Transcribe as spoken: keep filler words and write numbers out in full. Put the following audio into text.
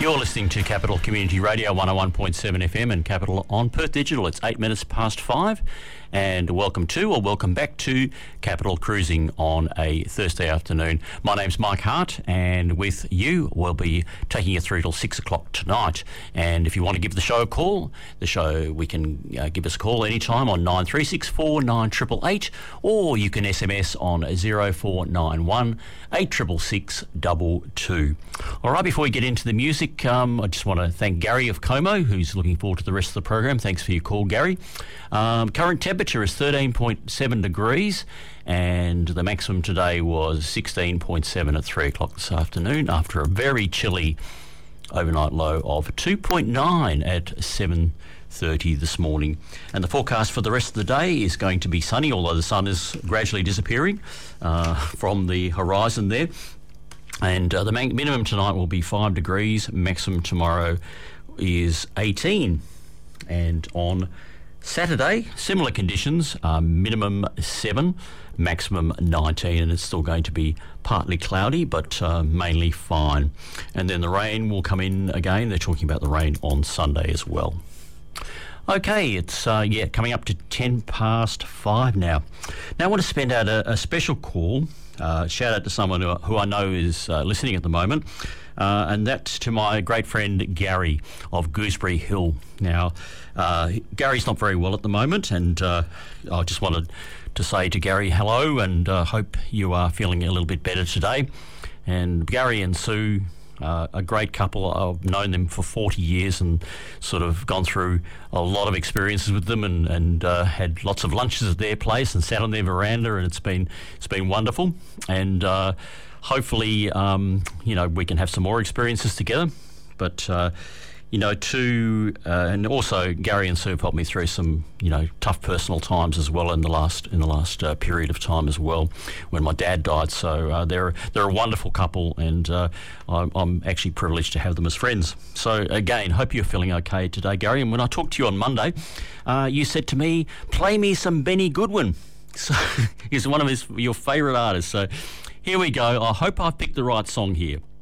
You're listening to Capital Community Radio one oh one point seven F M and Capital on Perth Digital. It's eight minutes past five, and welcome to or welcome back to Capital Cruising on a Thursday afternoon. My name's Mike Hart, and with you we'll be taking you through till six o'clock tonight. And if you want to give the show a call, the show we can uh, give us a call anytime on nine three six four nine eight eight eight, or you can S M S on zero four nine one eight six six six two two. All right, before we get into the music, um, I just want to thank Gary of Como, who's looking forward to the rest of the program. Thanks for your call, Gary. Um, current temperature is thirteen point seven degrees, and the maximum today was sixteen point seven at three o'clock this afternoon, after a very chilly overnight low of two point nine at seven thirty this morning. And the forecast for the rest of the day is going to be sunny, although the sun is gradually disappearing uh, from the horizon there. And uh, the man- minimum tonight will be five degrees, maximum tomorrow is eighteen. And on Saturday, similar conditions, uh, minimum seven, maximum nineteen, and it's still going to be partly cloudy, but uh, mainly fine. And then the rain will come in again. They're talking about the rain on Sunday as well. Okay, it's uh, yeah coming up to ten past five now. Now I want to spend out a, a special call. Uh, shout out to someone who, who I know is uh, listening at the moment, uh, and that's to my great friend Gary of Gooseberry Hill. Now, uh, Gary's not very well at the moment, and uh, I just wanted to say to Gary hello, and uh, hope you are feeling a little bit better today. And Gary and Sue, Uh, a great couple. I've known them for forty years and sort of gone through a lot of experiences with them, and, and uh, had lots of lunches at their place and sat on their veranda, and it's been it's been wonderful. And uh, hopefully, um, you know, we can have some more experiences together. But uh, you know, to uh, and also Gary and Sue have helped me through some, you know, tough personal times as well in the last in the last uh, period of time as well, when my dad died. So uh, they're they're a wonderful couple, and uh, I'm, I'm actually privileged to have them as friends. So again, hope you're feeling okay today, Gary. And when I talked to you on Monday, uh, you said to me, "Play me some Benny Goodwin." So he's one of his your favourite artists. So here we go. I hope I've picked the right song here.